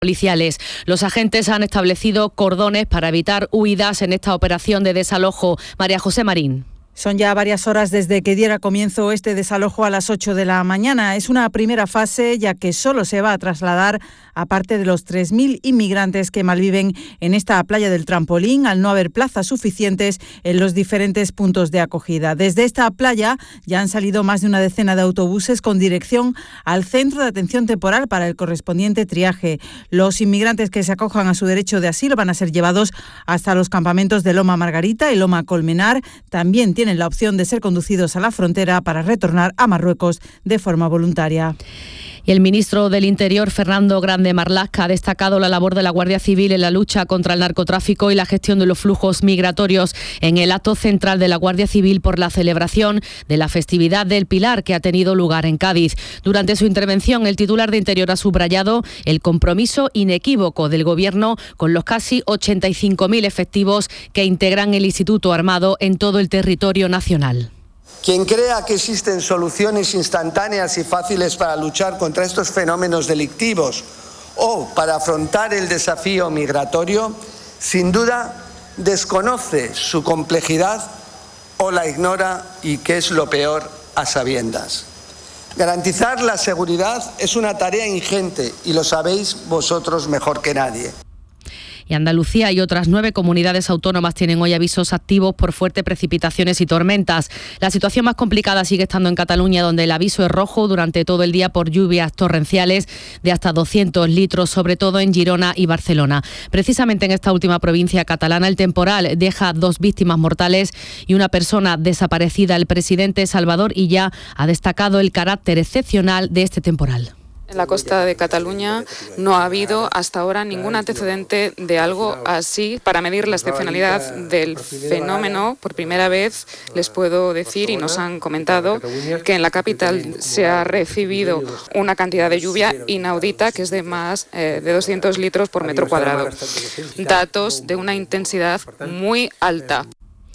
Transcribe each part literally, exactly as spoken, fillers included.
policiales. Los agentes han establecido cordones para evitar huidas en esta operación de desalojo. María José Marín. Son ya varias horas desde que diera comienzo este desalojo a las ocho de la mañana. Es una primera fase, ya que solo se va a trasladar a parte de los tres mil inmigrantes que malviven en esta playa del Trampolín, al no haber plazas suficientes en los diferentes puntos de acogida. Desde esta playa ya han salido más de una decena de autobuses con dirección al centro de atención temporal para el correspondiente triaje. Los inmigrantes que se acojan a su derecho de asilo van a ser llevados hasta los campamentos de Loma Margarita y Loma Colmenar. También tienen la opción de ser conducidos a la frontera para retornar a Marruecos de forma voluntaria. Y el ministro del Interior, Fernando Grande Marlaska, ha destacado la labor de la Guardia Civil en la lucha contra el narcotráfico y la gestión de los flujos migratorios en el acto central de la Guardia Civil por la celebración de la festividad del Pilar que ha tenido lugar en Cádiz. Durante su intervención, el titular de Interior ha subrayado el compromiso inequívoco del Gobierno con los casi ochenta y cinco mil efectivos que integran el Instituto Armado en todo el territorio nacional. Quien crea que existen soluciones instantáneas y fáciles para luchar contra estos fenómenos delictivos o para afrontar el desafío migratorio, sin duda desconoce su complejidad o la ignora y, que es lo peor, a sabiendas. Garantizar la seguridad es una tarea ingente y lo sabéis vosotros mejor que nadie. Y Andalucía y otras nueve comunidades autónomas tienen hoy avisos activos por fuertes precipitaciones y tormentas. La situación más complicada sigue estando en Cataluña, donde el aviso es rojo durante todo el día por lluvias torrenciales de hasta doscientos litros, sobre todo en Girona y Barcelona. Precisamente en esta última provincia catalana, el temporal deja dos víctimas mortales y una persona desaparecida. El presidente Salvador Illa ha destacado el carácter excepcional de este temporal. En la costa de Cataluña no ha habido hasta ahora ningún antecedente de algo así. Para medir la excepcionalidad del fenómeno, por primera vez les puedo decir, y nos han comentado, que en la capital se ha recibido una cantidad de lluvia inaudita, que es de más eh, de doscientos litros por metro cuadrado. Datos de una intensidad muy alta.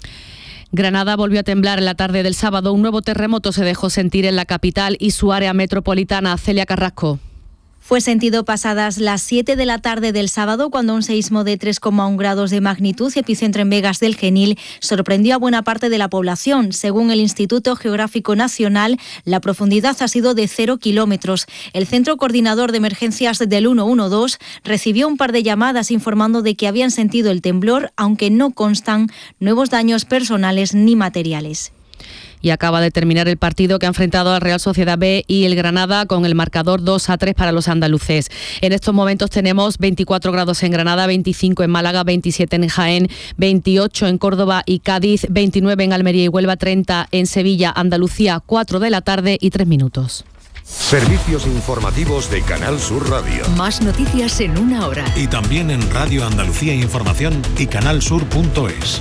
Granada volvió a temblar en la tarde del sábado. Un nuevo terremoto se dejó sentir en la capital y su área metropolitana. Celia Carrasco. Fue sentido pasadas las siete de la tarde del sábado cuando un seísmo de tres coma uno grados de magnitud, epicentro en Vegas del Genil, sorprendió a buena parte de la población. Según el Instituto Geográfico Nacional, la profundidad ha sido de cero kilómetros. El Centro Coordinador de Emergencias del ciento doce recibió un par de llamadas informando de que habían sentido el temblor, aunque no constan nuevos daños personales ni materiales. Y acaba de terminar el partido que ha enfrentado a Real Sociedad B y el Granada con el marcador dos a tres para los andaluces. En estos momentos tenemos veinticuatro grados en Granada, veinticinco en Málaga, veintisiete en Jaén, veintiocho en Córdoba y Cádiz, veintinueve en Almería y Huelva, treinta en Sevilla, Andalucía, cuatro de la tarde y tres minutos. Servicios informativos de Canal Sur Radio. Más noticias en una hora. Y también en Radio Andalucía Información y canalsur punto es.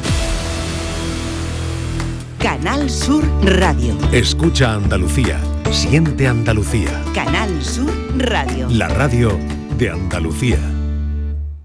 Canal Sur Radio. Escucha Andalucía. Siente Andalucía. Canal Sur Radio. La radio de Andalucía.